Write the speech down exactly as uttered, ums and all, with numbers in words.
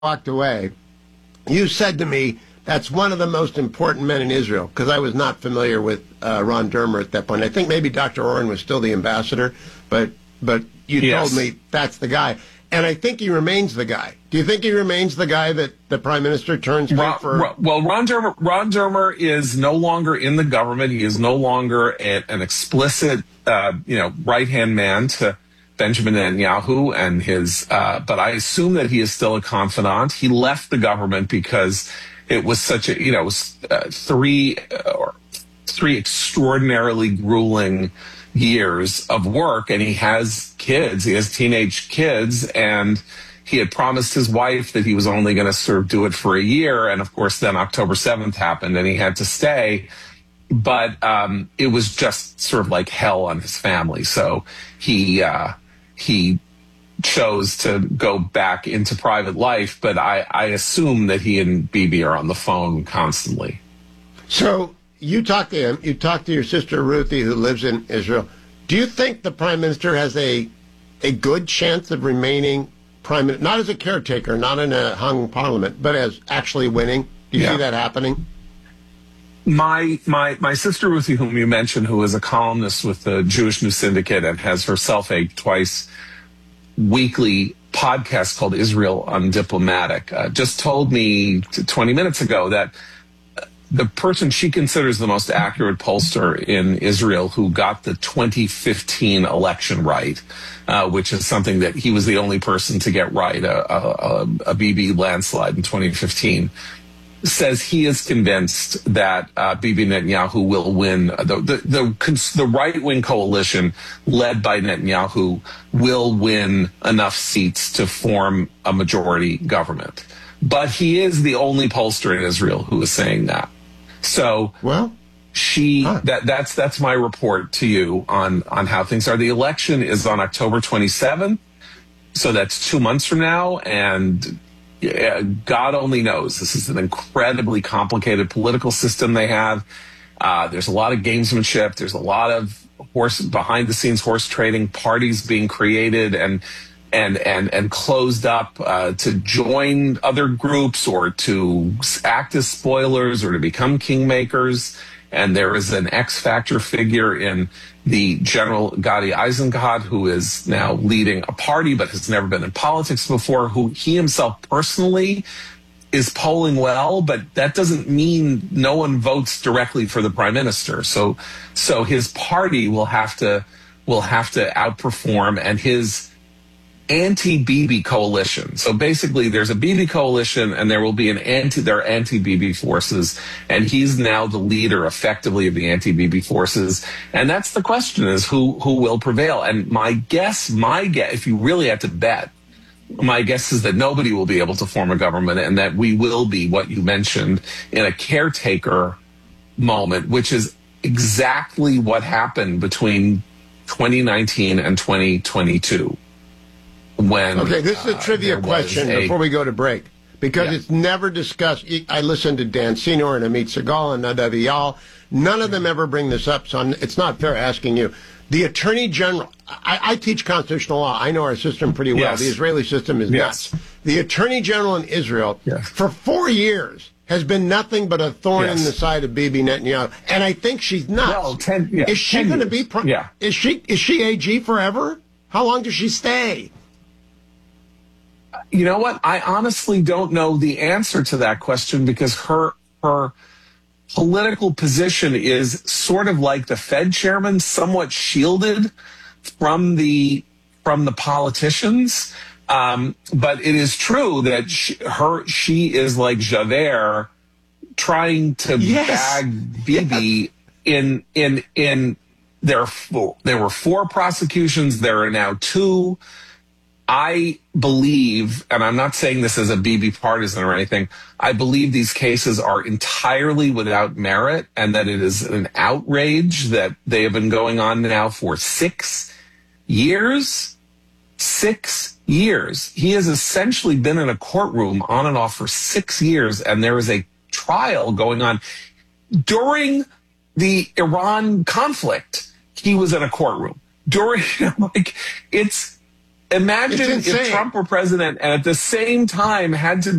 walked away, you said to me, that's one of the most important men in Israel, because I was not familiar with uh, Ron Dermer at that point. I think maybe Doctor Oren was still the ambassador, but but you yes. told me that's the guy. And I think he remains the guy. Do you think he remains the guy that the prime minister turns to Ron, for? Ron, well, Ron Dermer, Ron Dermer is no longer in the government. He is no longer a, an explicit, uh, you know, right-hand man to Benjamin Netanyahu and his, uh, but I assume that he is still a confidant. He left the government because it was such a, you know, it was uh, three uh, or three extraordinarily grueling years of work, and he has kids. He has teenage kids, and he had promised his wife that he was only going to sort of do it for a year. And of course, then October seventh happened, and he had to stay. But um, it was just sort of like hell on his family. So he uh, he chose to go back into private life. But I, I assume that he and Bibi are on the phone constantly. So you talked to him. You talked to your sister Ruthie, who lives in Israel. Do you think the prime minister has a a good chance of remaining prime minister, not as a caretaker, not in a hung parliament, but as actually winning? Do you yeah. see that happening? My my my sister Ruthie, whom you mentioned, who is a columnist with the Jewish News Syndicate and has herself a twice weekly podcast called Israel Undiplomatic, uh, just told me twenty minutes ago that the person she considers the most accurate pollster in Israel, who got the twenty fifteen election right, uh, which is something that he was the only person to get right, a, a, a Bibi landslide in twenty fifteen, says he is convinced that uh, Bibi Netanyahu will win. The, the, the, the right-wing coalition led by Netanyahu will win enough seats to form a majority government. But he is the only pollster in Israel who is saying that. So well, she huh. that that's that's my report to you on on how things are. The election is on October twenty-seventh, so that's two months from now, and yeah, God only knows. This is an incredibly complicated political system they have. Uh, there's a lot of gamesmanship. There's a lot of horse behind the scenes horse trading, parties being created and and and and closed up uh, to join other groups or to act as spoilers or to become kingmakers. And there is an X factor figure in the General Gadi Eisenkot, who is now leading a party but has never been in politics before, who he himself personally is polling well, but that doesn't mean no one votes directly for the prime minister. So so his party will have to will have to outperform, and his anti-Bibi coalition. So basically there's a Bibi coalition and there will be an anti, there are anti-Bibi forces, and he's now the leader effectively of the anti-Bibi forces. And that's the question, is who, who will prevail? And my guess, my guess, if you really had to bet, my guess is that nobody will be able to form a government, and that we will be what you mentioned in a caretaker moment, which is exactly what happened between twenty nineteen and twenty twenty-two. When, okay, this is a trivia uh, question a, before we go to break, because yeah. it's never discussed. I listened to Dan Senor and Amit Segal and Nadav Eyal. None of them ever bring this up, so it's not fair asking you. The Attorney General, I, I teach constitutional law. I know our system pretty well. Yes. The Israeli system is yes. nuts. The Attorney General in Israel, yes. for four years, has been nothing but a thorn yes. in the side of Bibi Netanyahu, and I think she's nuts. Well, ten, yeah, is she going to be? Pro- yeah. Is she? Is she A G forever? How long does she stay? You know what? I honestly don't know the answer to that question, because her her political position is sort of like the Fed chairman, somewhat shielded from the from the politicians. Um, but it is true that she, her she is like Javert trying to yes. bag Bibi yes. in in in there. There were four prosecutions. There are now two. I believe, and I'm not saying this as a Bibi partisan or anything, I believe these cases are entirely without merit, and that it is an outrage that they have been going on now for six years. Six years. He has essentially been in a courtroom on and off for six years, and there is a trial going on. During the Iran conflict, he was in a courtroom. During, like, it's, Imagine It's if insane. Trump were president and at the same time had to